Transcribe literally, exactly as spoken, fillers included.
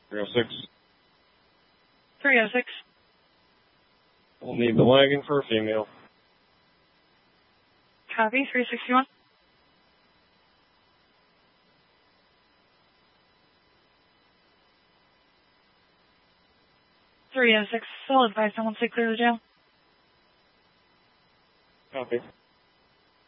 three oh six. three oh six. We'll need the wagon for a female. Copy, three sixty-one. three oh six, solid five, someone say clear the jail. Copy.